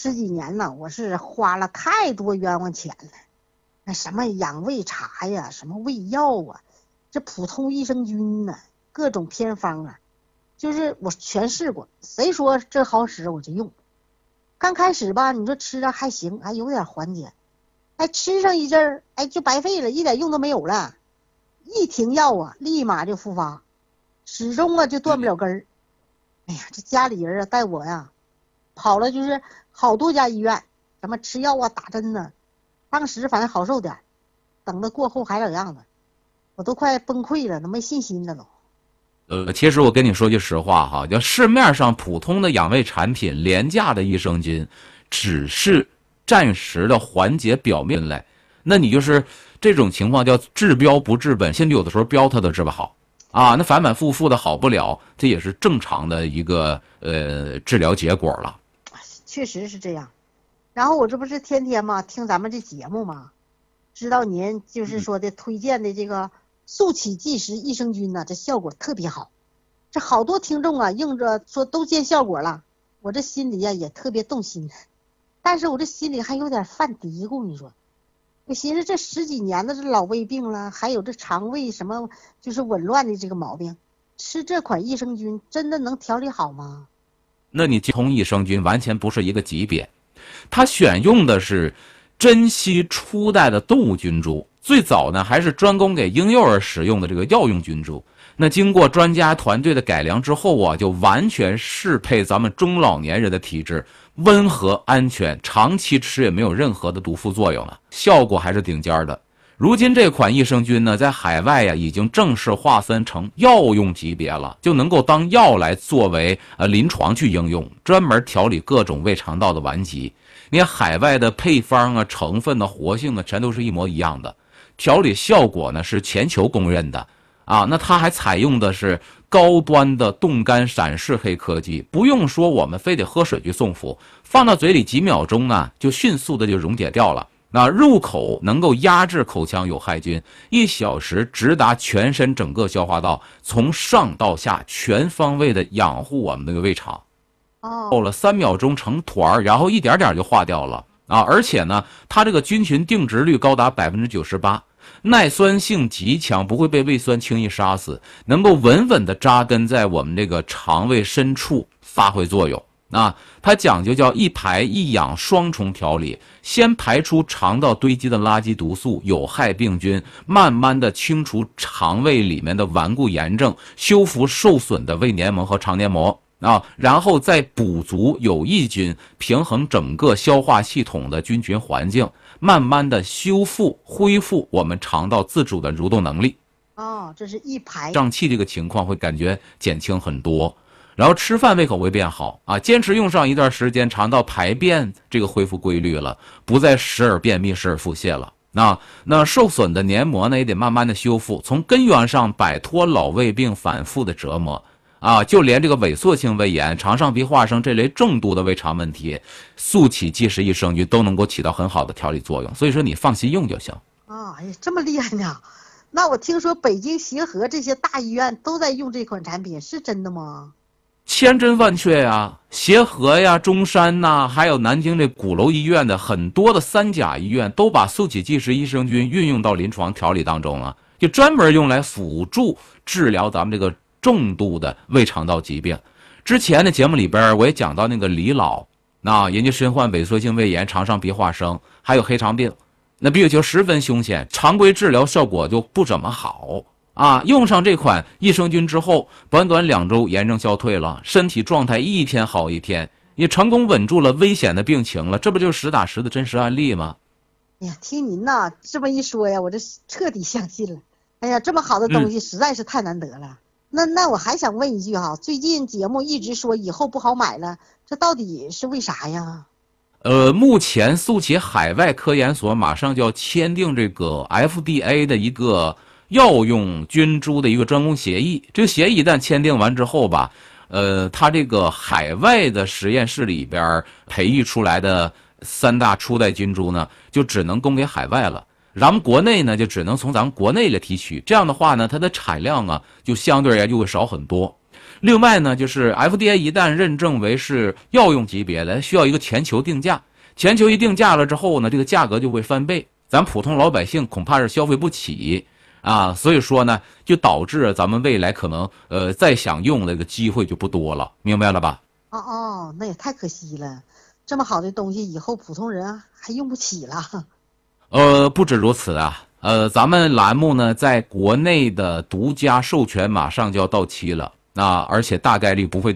十几年呢，我是花了太多冤枉钱了。那什么养胃茶呀，什么胃药啊，这普通益生菌呢，各种偏方啊，就是我全试过，谁说这好使我就用。刚开始吧，你说吃着还行，还有点缓解，哎，吃上一阵儿，哎，就白费了，一点用都没有了。一停药啊，立马就复发，始终啊就断不了根儿。哎呀，这家里人啊带我呀，跑了就是好多家医院，什么吃药啊、打针呢，当时反正好受点，等到过后还老样子，我都快崩溃了，都没信心了都。 其实我跟你说句实话哈，就市面上普通的养胃产品、廉价的益生菌，只是暂时的缓解表面来，那你就是这种情况叫治标不治本，甚至有的时候标它都治不好啊，那反反复复的好不了，这也是正常的一个治疗结果了。 确实是这样。然后我这不是天天嘛听咱们这节目嘛，知道您就是说的推荐的这个速起即时益生菌呢，这效果特别好。这好多听众啊用着说都见效果了，我这心里呀也特别动心，但是我这心里还有点犯嘀咕。你说我寻思这十几年的这老胃病了，还有这肠胃什么就是紊乱的这个毛病，吃这款益生菌真的能调理好吗？ 那你同益生菌完全不是一个级别，它选用的是珍稀初代的动物菌株，最早呢还是专供给婴幼儿使用的这个药用菌株。那经过专家团队的改良之后啊，就完全适配咱们中老年人的体质，温和安全，长期吃也没有任何的毒副作用了，效果还是顶尖的。如今这款益生菌呢，在海外呀已经正式划分成药用级别了，就能够当药来作为临床去应用，专门调理各种胃肠道的顽疾。你看海外的配方啊、成分的活性啊，全都是一模一样的，调理效果呢是全球公认的啊。那它还采用的是高端的冻干闪式黑科技，不用说我们非得喝水去送服，放到嘴里几秒钟啊，就迅速的就溶解掉了。那入口能够压制口腔有害菌，1小时直达全身整个消化道，从上到下全方位的养护我们这个胃肠。够了3秒钟成团，然后一点点就化掉了啊！而且呢，它这个菌群定植率高达98%，耐酸性极强，不会被胃酸轻易杀死，能够稳稳的扎根在我们这个肠胃深处发挥作用。啊，它讲究叫一排一养双重调理，先排出肠道堆积的垃圾毒素、有害病菌，慢慢的清除肠胃里面的顽固炎症，修复受损的胃黏膜和肠黏膜啊，然后再补足有益菌，平衡整个消化系统的菌群环境，慢慢的修复恢复我们肠道自主的蠕动能力。 这是一排胀气这个情况会感觉减轻很多。然后吃饭胃口会变好啊，坚持用上一段时间，肠道排便这个恢复规律了，不再时而便秘时而腹泻了。那受损的黏膜呢也得慢慢的修复，从根源上摆脱老胃病反复的折磨啊，就连这个萎缩性胃炎、肠上皮化生这类重度的胃肠问题，速起即时益生菌都能够起到很好的调理作用。所以说你放心用就行啊。哎呀，这么厉害呢？那我听说北京协和这些大医院都在用这款产品，是真的吗？ 千真万确呀，协和呀、中山呐，还有南京这鼓楼医院的很多的3甲医院都把速起即时益生菌运用到临床调理当中了，就专门用来辅助治疗咱们这个重度的胃肠道疾病。之前的节目里边我也讲到那个李老，人家身患萎缩性胃炎、肠上皮化生，还有黑肠病，那病情十分凶险，常规治疗效果就不怎么好。用上这款益生菌之后，短短2周炎症消退了，身体状态一天好一天，也成功稳住了危险的病情了，这不就是实打实的真实案例吗？ 哎呀，听您呐这么一说呀，我这彻底相信了。哎呀，这么好的东西实在是太难得了。那我还想问一句哈，最近节目一直说以后不好买了，这到底是为啥呀？ 目前速起海外科研所马上就要签订这个 FDA 的一个药用菌株的一个专供协议，这个协议一旦签订完之后吧，它这个海外的实验室里边培育出来的3大初代菌株呢，就只能供给海外了。咱们国内呢，就只能从咱们国内来提取。这样的话呢，它的产量啊，就相对而言就会少很多。 另外呢，就是 FDA 一旦认证为是药用级别的，需要一个全球定价，全球一定价了之后呢，这个价格就会翻倍，咱普通老百姓恐怕是消费不起啊，所以说呢，就导致咱们未来可能再想用这个机会就不多了，明白了吧？ 哦，那也太可惜了，这么好的东西以后普通人还用不起了。 不止如此啊，咱们栏目呢在国内的独家授权马上就要到期了啊，而且大概率不会